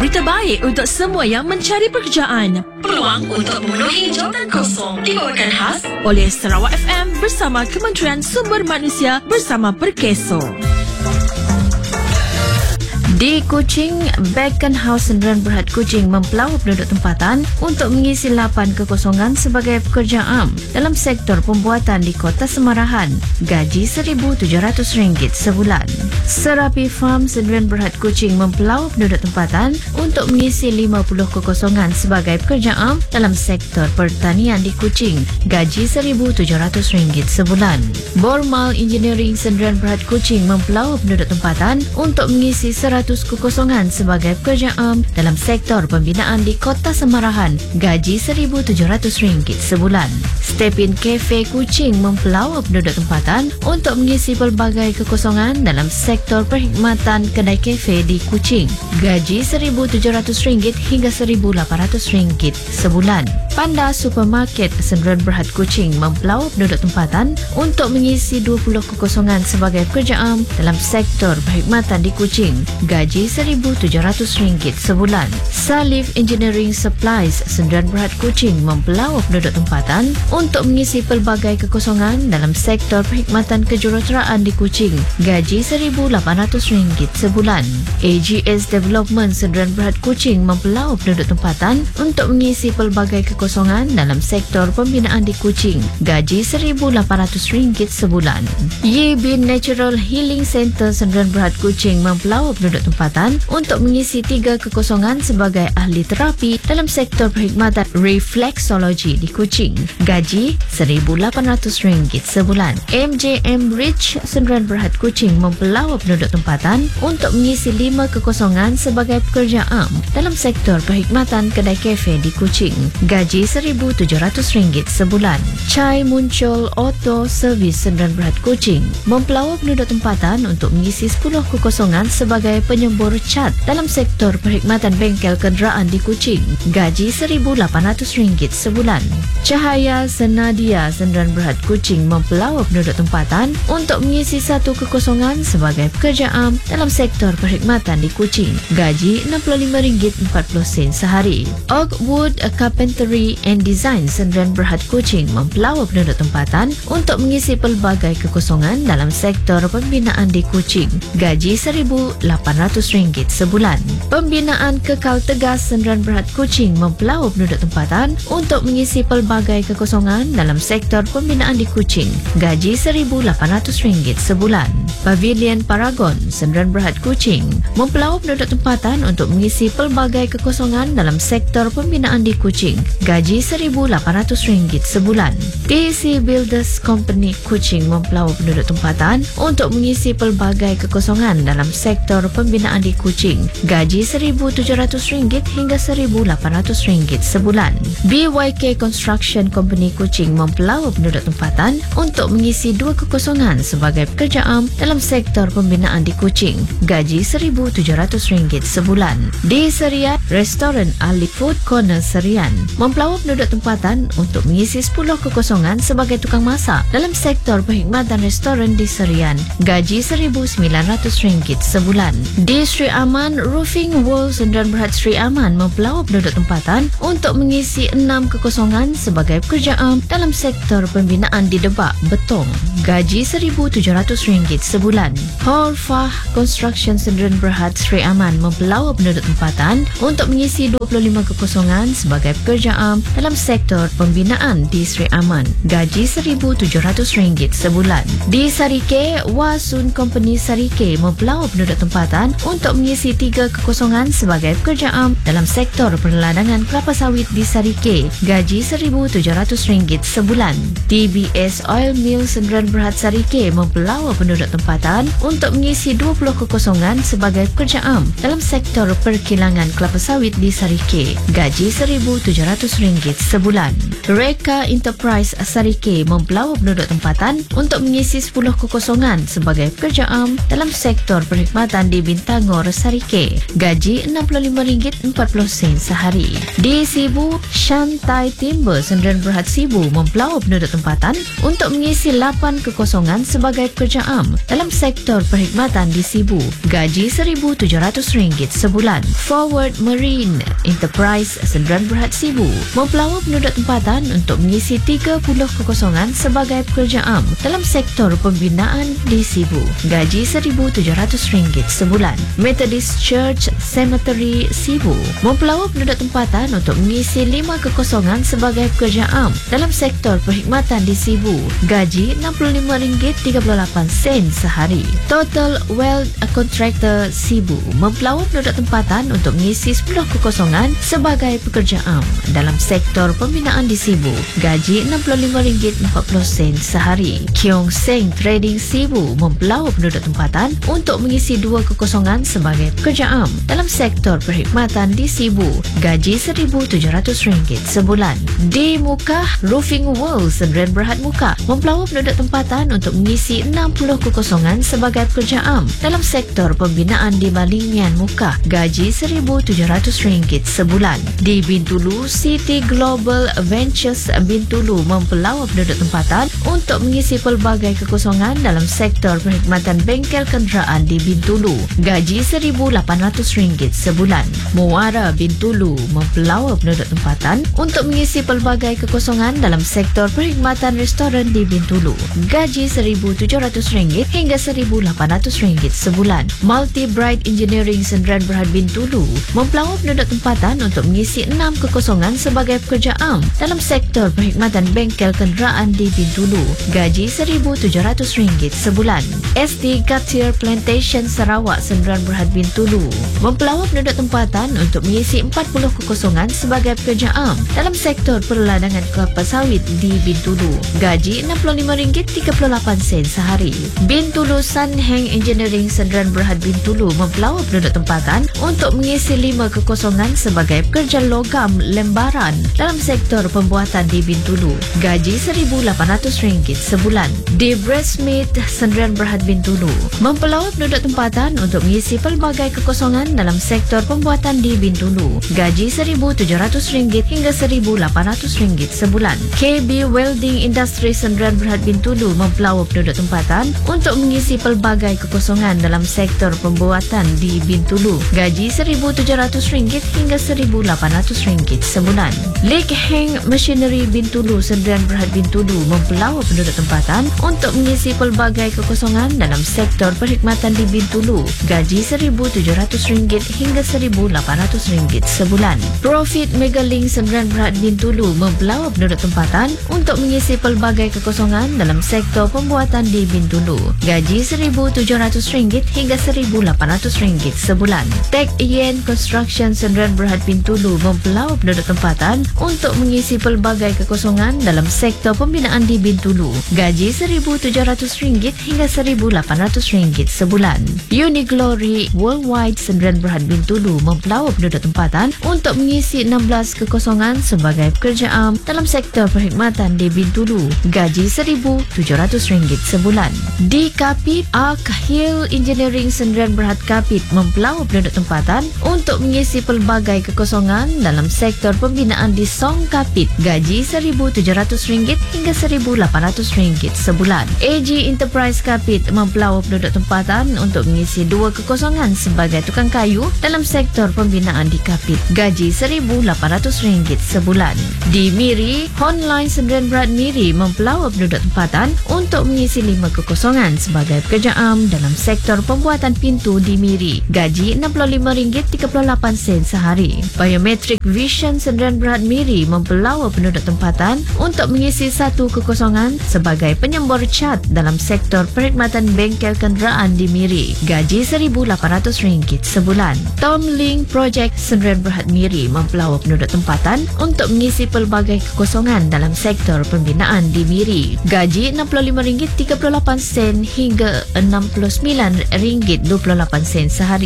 berita baik untuk semua yang mencari pekerjaan. Peluang untuk memenuhi jawatan kosong dibawakan khas oleh Sarawak FM bersama Kementerian Sumber Manusia bersama Perkeso. Di Kuching, Beacon House Sendirian Berhad Kuching mempelawa penduduk tempatan untuk mengisi lapan kekosongan sebagai pekerja am dalam sektor pembuatan di Kota Semarahan. Gaji RM1,700 sebulan. Serapi Farm Sendirian Berhad Kuching mempelawa penduduk tempatan untuk mengisi 50 kekosongan sebagai pekerja am dalam sektor pertanian di Kuching. Gaji RM1,700 sebulan. Bormal Engineering Sendirian Berhad Kuching mempelawa penduduk tempatan untuk mengisi 100 kekosongan sebagai pekerja am dalam sektor pembinaan di Kota Semarahan. Gaji RM1,700 sebulan. Stepin Cafe Kuching mempelawa penduduk tempatan untuk mengisi pelbagai kekosongan dalam sektor perkhidmatan kedai kafe di Kuching. Gaji RM1,700 hingga RM1,800 sebulan. Panda Supermarket Sendirian Berhad Kuching mempelawa penduduk tempatan untuk mengisi 20 kekosongan sebagai pekerja am dalam sektor perkhidmatan di Kuching. Gaji RM1,700 sebulan. Salif Engineering Supplies Sendirian Berhad Kuching mempelawa penduduk tempatan untuk mengisi pelbagai kekosongan dalam sektor perkhidmatan kejuruteraan di Kuching. Gaji RM1,800 sebulan. AGS Development Sendirian Berhad Kuching mempelawa penduduk tempatan untuk mengisi pelbagai kekosongan dalam sektor pembinaan di Kuching. Gaji RM1,800 sebulan. Yibin Natural Healing Center Sendirian Berhad Kuching mempelawa penduduk tempatan untuk mengisi 3 kekosongan sebagai ahli terapi dalam sektor perkhidmatan reflexology di Kuching. Gaji RM1,800 sebulan. MJM Rich Sendirian Berhad Kuching mempelawa penduduk tempatan untuk mengisi 5 kekosongan sebagai pekerja am dalam sektor perkhidmatan kedai kafe di Kuching. Gaji RM1,700 sebulan. Chai Muncul Auto Service Sendirian Berhad Kuching mempelawa penduduk tempatan untuk mengisi 10 kekosongan sebagai penyembur cat dalam sektor perkhidmatan bengkel kenderaan di Kuching. Gaji RM1,800 sebulan. Cahaya Senadia Sendirian Berhad Kuching mempelawa penduduk tempatan untuk mengisi 1 kekosongan sebagai pekerja am dalam sektor perkhidmatan di Kuching. Gaji RM65.40 sehari. Oakwood Carpentry and Design Sendirian Berhad Kuching mempelawa penduduk tempatan untuk mengisi pelbagai kekosongan dalam sektor pembinaan di Kuching. Gaji RM1,800 sebulan. Pembinaan Kekal Tegas Sendirian Berhad Kuching mempelawa penduduk tempatan untuk mengisi pelbagai kekosongan dalam sektor pembinaan di Kuching. Gaji RM1,800 sebulan. Pavilion Paragon Sendirian Berhad Kuching mempelawa penduduk tempatan untuk mengisi pelbagai kekosongan dalam sektor pembinaan di Kuching. Gaji RM1,800 sebulan. TC Builders Company Kuching mempelawa penduduk tempatan untuk mengisi pelbagai kekosongan dalam sektor pembinaan di Kuching. Gaji RM1,700 hingga RM1,800 sebulan. BYK Construction Company Kuching mempelawa penduduk tempatan untuk mengisi 2 kekosongan sebagai pekerja am dalam sektor pembinaan di Kuching. Gaji RM1,700 sebulan. Di Serian, Restoran Ahli Food Corner Serian mempelawa penduduk tempatan untuk mengisi 10 kekosongan sebagai tukang masak dalam sektor perkhidmatan restoran di Serian. Gaji RM1,900 sebulan. Di Sri Aman, Roofing World Sendirian Berhad Sri Aman mempelawa penduduk tempatan untuk mengisi 6 kekosongan sebagai pekerja am dalam sektor pembinaan di Debak, Betong. Gaji RM1,700 sebulan. Horfah Construction Sendirian Berhad Sri Aman mempelawa penduduk tempatan untuk mengisi 25 kekosongan sebagai pekerja am dalam sektor pembinaan di Sri Aman. Gaji RM1,700 sebulan. Di Sarike, Wasun Company Sarike mempelawa penduduk tempatan untuk mengisi 3 kekosongan sebagai pekerja am dalam sektor perladangan kelapa sawit di Sarike. Gaji RM1,700 sebulan. TBS Oil Mill Sendirian Berhad Sarike mempelawa penduduk tempatan untuk mengisi 20 kekosongan sebagai pekerja am dalam sektor perkilangan kelapa sawit di Sarike. Gaji RM1,700 RM800 sebulan. Reka Enterprise Sarike mempelawak penduduk tempatan untuk mengisi 10 kekosongan sebagai pekerja am dalam sektor perkhidmatan di Bintangor, Sarike. Gaji RM65.40 sehari. Di Sibu, Shantai Timber Sdn Bhd Sibu mempelawak penduduk tempatan untuk mengisi 8 kekosongan sebagai pekerja am dalam sektor perkhidmatan di Sibu. Gaji RM1,700 sebulan. Forward Marine Enterprise Sdn Bhd Sibu mempelawak penduduk tempatan untuk mengisi 30 kekosongan sebagai pekerja am dalam sektor pembinaan di Sibu. Gaji RM1,700 sebulan. Methodist Church Cemetery Sibu mempelawak penduduk tempatan untuk mengisi 5 kekosongan sebagai pekerja am dalam sektor perkhidmatan di Sibu. Gaji RM65.38 sehari. Total Wealth Contractor Sibu mempelawak penduduk tempatan untuk mengisi 10 kekosongan sebagai pekerja am dalam sektor pembinaan di Sibu. Gaji RM65.40 sehari. Kiong Seng Trading Sibu mempelawak penduduk tempatan untuk mengisi 2 kekosongan sebagai pekerja am dalam sektor perkhidmatan di Sibu. Gaji RM1,700 sebulan. Di Mukah, Roofing World Sdn Bhd Mukah mempelawak penduduk tempatan untuk mengisi 60 kekosongan sebagai pekerja am dalam sektor pembinaan di Balingian Mukah. Gaji RM1,700 sebulan. Di Bintulu, City Global Ventures Bintulu mempelawak penduduk tempatan untuk mengisi pelbagai kekosongan dalam sektor perkhidmatan bengkel kenderaan di Bintulu. Gaji RM1,800 sebulan. Muara Bintulu mempelawak penduduk tempatan untuk mengisi pelbagai kekosongan dalam sektor perkhidmatan restoran di Bintulu. Gaji RM1,700 hingga RM1,800 sebulan. Multi Bright Engineering Sdn Bhd Bintulu mempelawak penduduk tempatan untuk mengisi 6 kekosongan sebagai pekerja am dalam sektor perkhidmatan bengkel kenderaan di Bintulu. Gaji RM1,700 sebulan. SD Gatir Plantation Sarawak Sdn Bhd Bintulu mempelawak penduduk tempatan untuk mengisi 40 kekosongan sebagai pekerja am dalam sektor perladangan kelapa sawit di Bintulu. Gaji RM65.38 sehari. Bintulu Sunheng Engineering Sdn Bhd Bintulu mempelawak penduduk tempatan untuk mengisi 5 kekosongan sebagai pekerja logam lembaran dalam sektor pembuatan di Bintulu. Gaji RM1,800 sebulan. Di Breastmeat Sdn Bhd Bintulu mempelawak penduduk tempatan untuk mengisi pelbagai kekosongan dalam sektor pembuatan di Bintulu. Gaji RM1,700 hingga RM1,800 sebulan. KB Welding Industry Sdn Bhd Bintulu mempelawak penduduk tempatan untuk mengisi pelbagai kekosongan dalam sektor pembuatan di Bintulu. Gaji RM1,700 hingga RM1,800 sebulan. Lik Heng Machinery Bintulu Sdn Bhd Bintulu mempelawak penduduk tempatan untuk mengisi pelbagai kekosongan dalam sektor perkhidmatan di Bintulu. Gaji RM1,700 hingga RM1,800 sebulan. Profit Megalink Sdn Bhd Bintulu mempelawak penduduk tempatan untuk mengisi pelbagai kekosongan dalam sektor pembuatan di Bintulu. Gaji RM1,700 hingga RM1,800 sebulan. Tech Yen Construction Sdn Bhd Bintulu mempelawak penduduk tempatan untuk mengisi pelbagai kekosongan dalam sektor pembinaan di Bintulu. Gaji RM1,700 hingga RM1,800 sebulan. Uniglory Worldwide Sdn Bhd Bintulu mempelawak penduduk tempatan untuk mengisi 16 kekosongan sebagai pekerja am dalam sektor perkhidmatan di Bintulu. Gaji RM1,700 sebulan. Di Kapit, Ark Hill Engineering Sdn Bhd Kapit mempelawak penduduk tempatan untuk mengisi pelbagai kekosongan dalam sektor pembinaan di Song Kapit. Gaji RM1,700 hingga RM1,800 sebulan. AG Enterprise Kapit mempelawak penduduk tempatan untuk mengisi 2 kekosongan sebagai tukang kayu dalam sektor pembinaan di Kapit. Gaji RM1,800 sebulan. Di Miri, Honline Sdn Bhd Miri mempelawak penduduk tempatan untuk mengisi 5 kekosongan sebagai pekerja am dalam sektor pembuatan pintu di Miri. Gaji RM65.38 sehari. Biometric Vision Sdn Bhd Miri mempelawak penduduk tempatan untuk mengisi 1 kekosongan sebagai penyembur cat dalam sektor perkhidmatan bengkel kenderaan di Miri. Gaji RM1,800 sebulan. Tom Ling Project Sdn Bhd Miri mempelawak penduduk tempatan untuk mengisi pelbagai kekosongan dalam sektor pembinaan di Miri. Gaji RM65.38 hingga RM69.28 sehari.